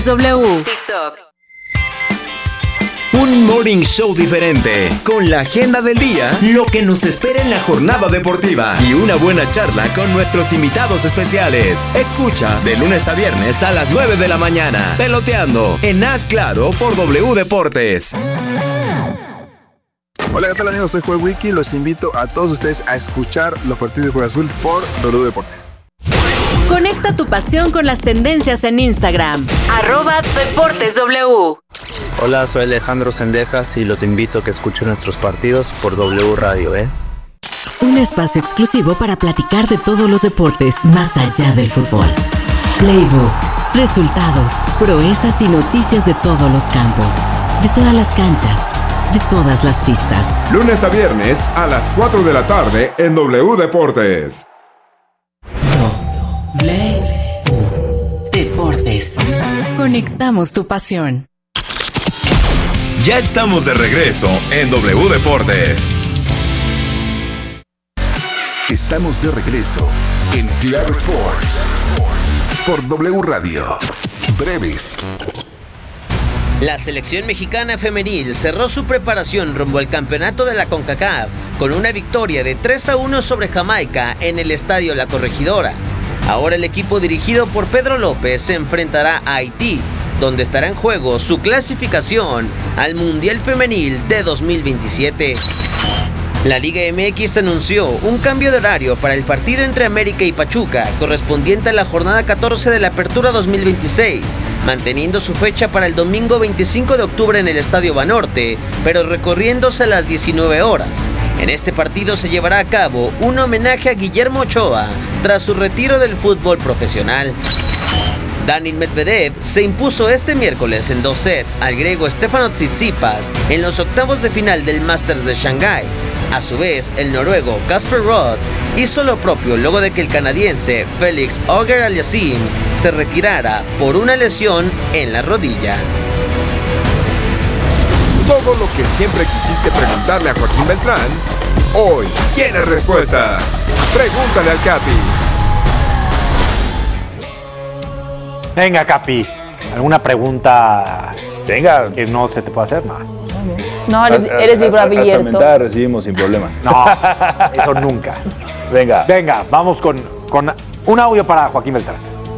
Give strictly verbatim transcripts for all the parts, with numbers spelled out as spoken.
W. TikTok. Un morning show diferente, con la agenda del día, lo que nos espera en la jornada deportiva y una buena charla con nuestros invitados especiales. Escucha de lunes a viernes a las nueve de la mañana, Peloteando, en Haz Claro por W Deportes. Hola, ¿qué tal amigos? Soy Joel Wiki, los invito a todos ustedes a escuchar los partidos de Cruz Azul por W Deportes. Conecta tu pasión con las tendencias en Instagram. Arroba Deportes W. Hola, soy Alejandro Sendejas y los invito a que escuchen nuestros partidos por W Radio, ¿eh? Un espacio exclusivo para platicar de todos los deportes más allá del fútbol. Playbook, resultados, proezas y noticias de todos los campos, de todas las canchas, de todas las pistas. Lunes a viernes a las cuatro de la tarde en W Deportes. W Deportes. Conectamos tu pasión. Ya estamos de regreso en W Deportes. Estamos de regreso en Claro Sports por W Radio. Breves. La selección mexicana femenil cerró su preparación rumbo al campeonato de la CONCACAF con una victoria de tres a uno sobre Jamaica en el Estadio La Corregidora. Ahora el equipo dirigido por Pedro López se enfrentará a Haití, donde estará en juego su clasificación al Mundial Femenil de dos mil veintisiete. La Liga M X anunció un cambio de horario para el partido entre América y Pachuca, correspondiente a la jornada catorce de la Apertura dos mil veintiséis, manteniendo su fecha para el domingo veinticinco de octubre en el Estadio Banorte, pero recorriéndose a las diecinueve horas. En este partido se llevará a cabo un homenaje a Guillermo Ochoa tras su retiro del fútbol profesional. Daniil Medvedev se impuso este miércoles en dos sets al griego Stefanos Tsitsipas en los octavos de final del Masters de Shanghái. A su vez, el noruego Casper Ruud hizo lo propio luego de que el canadiense Félix Auger-Aliassime se retirara por una lesión en la rodilla. Todo lo que siempre quisiste preguntarle a Joaquín Beltrán, hoy tiene respuesta. Pregúntale al Capi. Venga, Capi, ¿alguna pregunta Venga. que no se te pueda hacer? No, no eres, eres libro abierto. Hasta mentada recibimos sin problema. no, eso nunca. Venga. Venga, vamos con, con un audio para Joaquín Beltrán.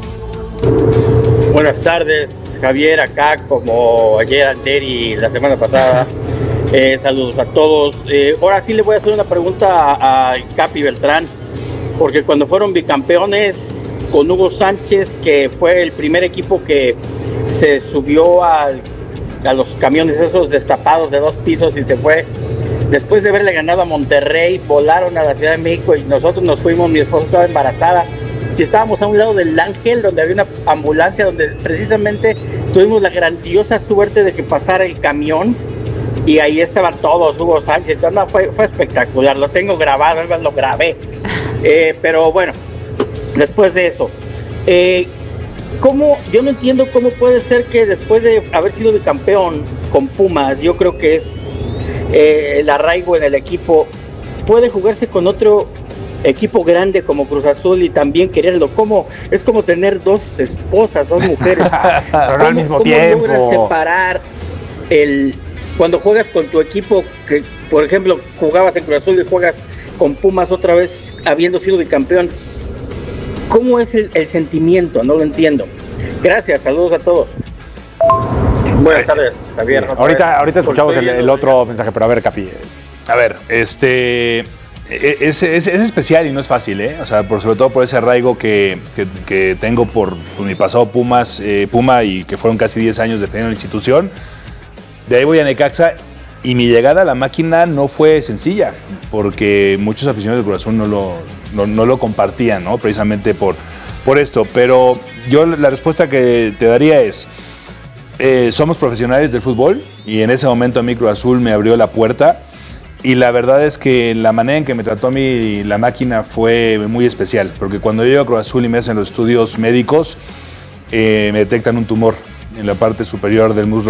Buenas tardes, Javier, acá como ayer, anterior y la semana pasada. Eh, saludos a todos. Eh, ahora sí le voy a hacer una pregunta a, a Capi Beltrán, porque cuando fueron bicampeones con Hugo Sánchez, que fue el primer equipo que se subió al, a los camiones esos destapados de dos pisos y se fue, después de haberle ganado a Monterrey, volaron a la Ciudad de México y nosotros nos fuimos, mi esposa estaba embarazada, y estábamos a un lado del Ángel, donde había una ambulancia, donde precisamente tuvimos la grandiosa suerte de que pasara el camión, y ahí estaban todos, Hugo Sánchez. No, fue, fue espectacular, lo tengo grabado, lo grabé. Eh, pero bueno, después de eso, eh, ¿cómo? Yo no entiendo cómo puede ser que después de haber sido bicampeón con Pumas, yo creo que es eh, el arraigo en el equipo, puede jugarse con otro equipo grande como Cruz Azul y también quererlo. ¿Cómo? Es como tener dos esposas, dos mujeres. Pero no al mismo ¿cómo tiempo. logran separar el cuando juegas con tu equipo, que por ejemplo jugabas en Cruz Azul y juegas con Pumas otra vez habiendo sido bicampeón? ¿Cómo es el, el sentimiento? No lo entiendo. Gracias, saludos a todos. Buenas tardes, Javier. Sí, ahorita, ahorita escuchamos el, el otro mensaje, pero a ver, Capi. A ver, este... Es, es, es especial y no es fácil, ¿eh? O sea, por, sobre todo por ese arraigo que, que, que tengo por, por mi pasado Pumas, eh, Puma, y que fueron casi diez años defendiendo la institución. De ahí voy a Necaxa y mi llegada a la máquina no fue sencilla, porque muchos aficionados de Cruz Azul no lo, no, no lo compartían, ¿no? Precisamente por, por esto. Pero yo la respuesta que te daría es, eh, somos profesionales del fútbol y en ese momento a mí Cruz Azul me abrió la puerta. Y la verdad es que la manera en que me trató a mí la máquina fue muy especial, porque cuando yo llego a Cruz Azul y me hacen los estudios médicos, eh, me detectan un tumor en la parte superior del muslo